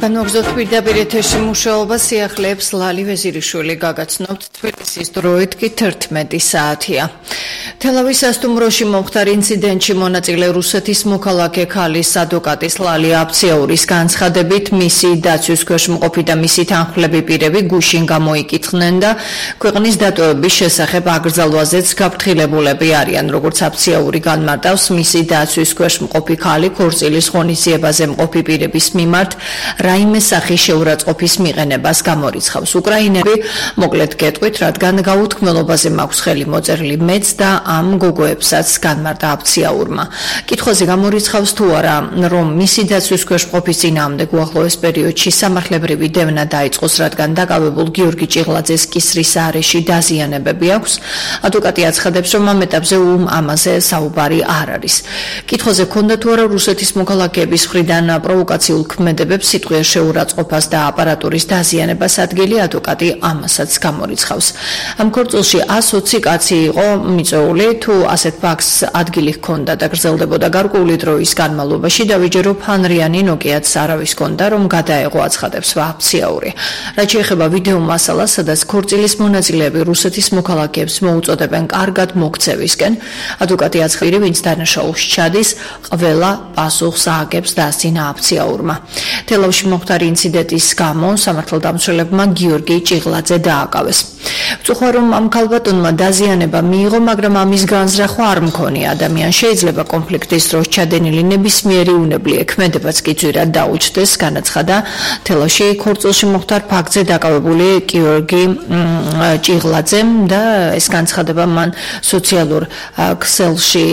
განაგრძობთ პირდაპირ ეთერში მუშაობა სიახლეებს ლალი ვეზირიშვილი გაგაცნობთ თბილისის დროით კი 11 საათია. თელავის სასტუმროში მომხდარ ინციდენტში მონაწილე რუსეთის მოქალაქე ქალის ადვოკატის ლალი აფციაურის განცხადებით მისი დაცვის ქვეშ მყოფი და მისი თანხმლები პირები გუშინ გამოიკითხნენ და ქვეყნის დატოვების შესახებ აკრძალვაზეც გაფრთხილებულები არიან, როგორც აფციაური განმარტავს მისი დაცვის ქვეშ მყოფი ქალი ქორწილის ღონისძიებაზე მყოფი პირების მიმართ რაიმე სახის შეურაცხყოფის მიყენებას გამორიცხავს. უკრაინები მოკლედ გეტყვით, რადგან გაუთქმელობაზე მაქვს ხელი მოწერილი მეც და ამ გოგოებსაც განმარტა აფციაურმა. კითხვაზე გამორიცხავს თუ არა, რომ მისი დაცვის ქვეშ მყოფის წინააღმდეგ უახლოეს პერიოდში სამართლებრივი დევნა დაიწყოს, რადგან დაკავებულ გიორგი ჭიღლაძეს კისრის არეში დაზიანებები აქვს. ადვოკატი აცხადებს, რომ ამ ეტაპზე ამაზე საუბარი არ არის. კითხვაზე ჰქონდა თუ არა რუსეთის მოქალაქეების მხრიდან პროვოკაციულ ქმედებებს სიტყვიერ შეურაცხყოფას და აპარატურის დაზიანებას ადგილი ადვოკატი ამასაც გამორიცხავს. ამ ქორწილში 120 კაცი იყო მიწვეული, თუ ასეთ ფაქტს ადგილი ჰქონდა და გრძელდებოდა გარკვეული დროის განმავლობაში, დავიჯერო ფანრიანი ნოკიაც არავის ჰქონდა, რომ გადაეღო, აცხადებს აფციაური. რაც შეეხება ვიდეო მასალას, სადაც ქორწილის მონაწილეები რუსეთის მოქალაქეებს მოუწოდებენ კარგად მოქცევისკენ, ადვოკატი აცხადებს, ვინც დანაშაულში ჩადის, ყველა პასუხს ააგებს დასცინა აფციაურმა. თელავში მომხდარი ინციდენტის გამო სამართალდამცველებმა გიორგი ჭიღლაძე დააკავეს. ვწუხვა, რომ ამ ქალბატონმა დაზიანება მიიღო, მაგრამ ამის განზრახვა არ მქონია. ადამიანს შეიძლება კონფლიქტის დროს ჩადენილი ნებისმიერი უნებლი ექმედებაც კი ძვირად დაუჩნდეს, განაცხადა თელავში ქორწილში მომხდარ ფაქტზე დაკავებული გიორგი ჭიღლაძემ და ეს განცხადება მან სოციალურ ქსელში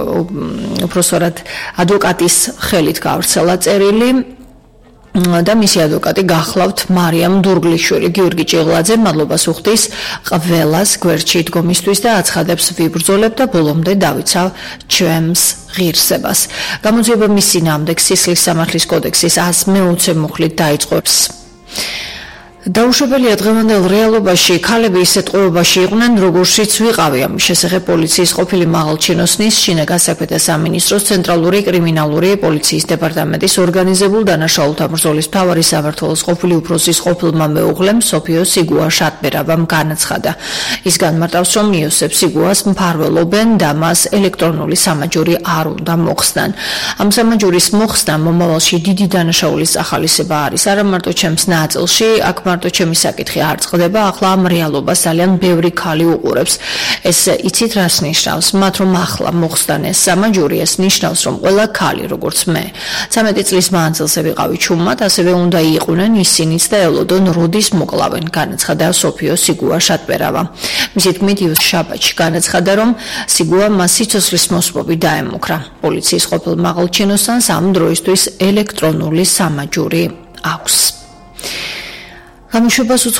უпроსორად ადვოკატის ხელით გავრცელა წერილი. და მისი ადვოკატი გახლავთ მარიამ დურგლიშვილი. გიორგი ჭიღლაძე მადლობას უხდის ყველას გვერდში დგომისთვის და აცხადებს, ვიბრძოლებ და ბოლომდე დავიცავ ჩვენს ღირსებას. გამოძიება მის წინააღმდეგ სისხლის სამართლის კოდექსის 120 მუხლით დაიწყებს. დაუშვებელია დღევანდელ რეალობაში ქალები ისეთ ყურობაში იყვნენ, როგორშიც ვიყავი. ამის შესახებ პოლიციის ყოფილი მაღალჩინოსნის, შინაგან საქმეთა სამინისტროს ცენტრალური კრიმინალური პოლიციის დეპარტამენტის ორგანიზებულ დანაშაულთა ბრძოლის მთავარი სამმართველოს ყოფილი უფროსის ყოფილმა მეუღლემ სოფიო სიგუა შატბერავამ განაცხადა. ის განმარტავს, რომ იოსებ სიგუას მფარველობენ და მას ელექტრონული სამაჯური არ უნდა მოხსნან. ამ სამაჯურის მოხსნა მომავალში დიდი დანაშაულის ახალისება არის. არა მარტო ჩემს ნაწილში, აქ მარტო ჩემი საკითხი არ წყდება, ახლა ამ რეალობას ძალიან ბევრი ქალი უყურებს. ეს იცით რას ნიშნავს? მათ რომ ახლა მოხსნან ეს სამაჯური, ეს ნიშნავს, რომ ყველა ქალი, როგორც მე, 13 წლის მანძილზე ვიყავი ჩუმად, ასევე უნდა იყვნენ ისინიც და ელოდონ როდის მოკლავენ, განაცხადა სოფიო სიგუა შატბერავა. მისი თქმით, შაბათში განაცხადა, რომ სიგუა მას სიცოცხლის მოსპობი დაემუქრა. პოლიციის ყოფილ მაღალჩინოსანს ამ დროისთვის ელექტრონული სამაჯური აქვს. გამოშვებას